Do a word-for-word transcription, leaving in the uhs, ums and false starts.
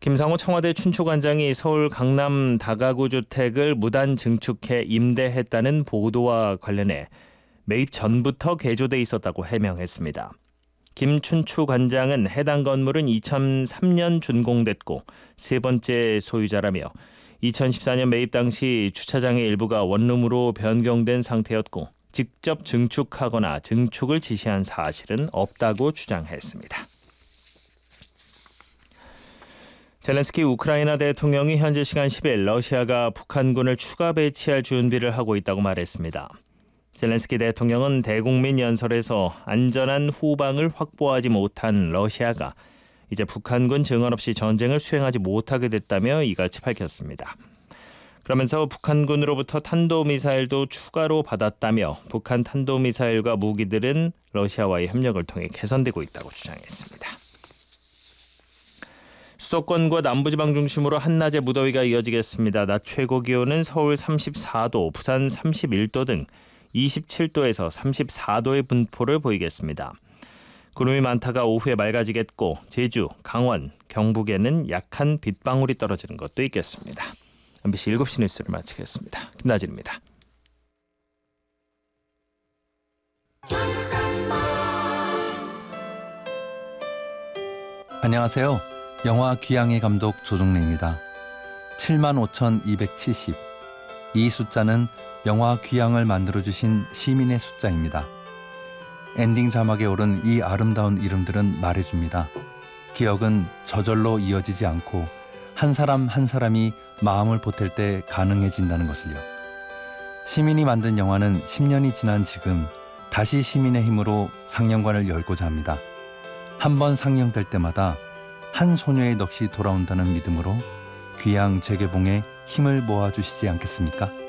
김상호 청와대 춘추관장이 서울 강남 다가구 주택을 무단 증축해 임대했다는 보도와 관련해 매입 전부터 개조돼 있었다고 해명했습니다. 김 춘추관장은 해당 건물은 이천삼 년 준공됐고 세 번째 소유자라며 이천십사 년 매입 당시 주차장의 일부가 원룸으로 변경된 상태였고 직접 증축하거나 증축을 지시한 사실은 없다고 주장했습니다. 젤렌스키 우크라이나 대통령이 현지 시간 십 일 러시아가 북한군을 추가 배치할 준비를 하고 있다고 말했습니다. 젤렌스키 대통령은 대국민 연설에서 안전한 후방을 확보하지 못한 러시아가 이제 북한군 증언 없이 전쟁을 수행하지 못하게 됐다며 이같이 밝혔습니다. 그러면서 북한군으로부터 탄도미사일도 추가로 받았다며 북한 탄도미사일과 무기들은 러시아와의 협력을 통해 개선되고 있다고 주장했습니다. 수도권과 남부지방 중심으로 한낮에 무더위가 이어지겠습니다. 낮 최고 기온은 서울 삼십사 도, 부산 삼십일 도 등 이십칠 도에서 삼십사 도의 분포를 보이겠습니다. 구름이 많다가 오후에 맑아지겠고 제주, 강원, 경북에는 약한 빗방울이 떨어지는 것도 있겠습니다. 엠비씨 일곱 시 뉴스를 마치겠습니다. 김나진입니다. 안녕하세요. 영화 귀향의 감독 조종래입니다. 칠만 오천이백칠십. 이 숫자는 영화 귀향을 만들어주신 시민의 숫자입니다. 엔딩 자막에 오른 이 아름다운 이름들은 말해줍니다. 기억은 저절로 이어지지 않고 한 사람 한 사람이 마음을 보탤 때 가능해진다는 것을요. 시민이 만든 영화는 십 년이 지난 지금 다시 시민의 힘으로 상영관을 열고자 합니다. 한 번 상영될 때마다 한 소녀의 넋이 돌아온다는 믿음으로 귀향 재개봉에 힘을 모아주시지 않겠습니까?